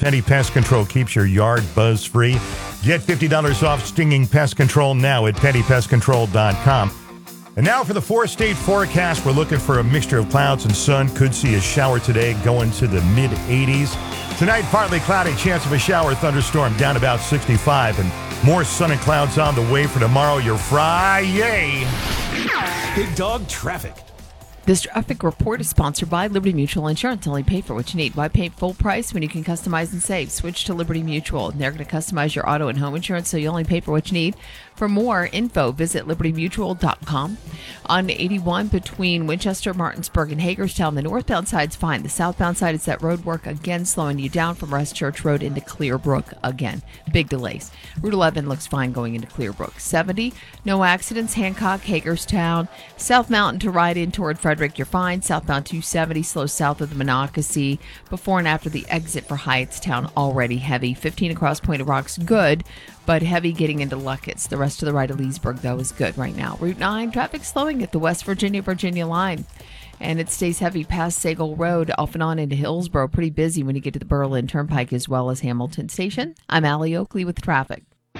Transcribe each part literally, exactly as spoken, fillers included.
Petty Pest Control keeps your yard buzz-free. Get fifty dollars off Stinging Pest Control now at petty pest control dot com. And now for the four-state forecast. We're looking for a mixture of clouds and sun. Could see a shower today going to the mid eighties. Tonight, partly cloudy, chance of a shower, thunderstorm down about sixty-five. And more sun and clouds on the way for tomorrow, your Friday. Big Dog Traffic. This traffic report is sponsored by Liberty Mutual Insurance. Only pay for what you need. Why pay full price when you can customize and save? Switch to Liberty Mutual. They're going to customize your auto and home insurance, so you only pay for what you need. For more info, visit liberty mutual dot com. On eighty-one between Winchester, Martinsburg, and Hagerstown, the northbound side's fine. The southbound side is that road work again, slowing you down from West Church Road into Clearbrook again. Big delays. Route eleven looks fine going into Clearbrook. seventy, no accidents. Hancock, Hagerstown, South Mountain to ride in toward Frederick, you're fine. Southbound two seventy, slow south of the Monocacy. Before and after the exit for Hyattstown, already heavy. fifteen across Point of Rocks, good, but heavy getting into Luckett's. The rest of the right of Leesburg, though, is good right now. Route nine, traffic slowing at the West Virginia-Virginia line. And it stays heavy past Sagal Road, off and on into Hillsborough. Pretty busy when you get to the Berlin Turnpike as well as Hamilton Station. I'm Allie Oakley with traffic.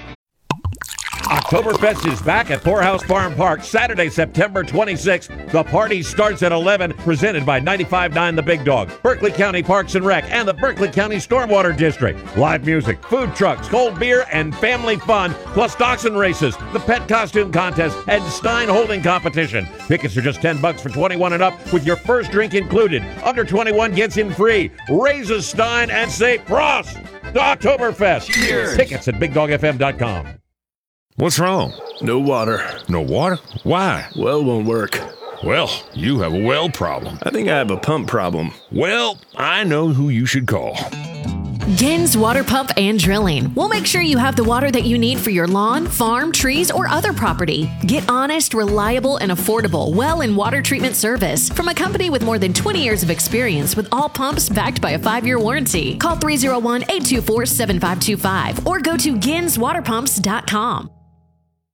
Oktoberfest is back at Poorhouse Farm Park Saturday, September twenty-sixth. The party starts at eleven, presented by ninety-five point nine The Big Dog, Berkeley County Parks and Rec, and the Berkeley County Stormwater District. Live music, food trucks, cold beer, and family fun, plus dachshund races, the pet costume contest, and Stein holding competition. Tickets are just ten bucks for twenty-one and up, with your first drink included. Under twenty-one gets in free. Raise a Stein and say Prost to Oktoberfest. Cheers. Tickets at big dog f m dot com. What's wrong? No water. No water? Why? Well won't work. Well, you have a well problem. I think I have a pump problem. Well, I know who you should call. Gens Water Pump and Drilling. We'll make sure you have the water that you need for your lawn, farm, trees, or other property. Get honest, reliable, and affordable well and water treatment service from a company with more than twenty years of experience with all pumps backed by a five-year warranty. Call three oh one, eight two four, seven five two five or go to gens water pumps dot com.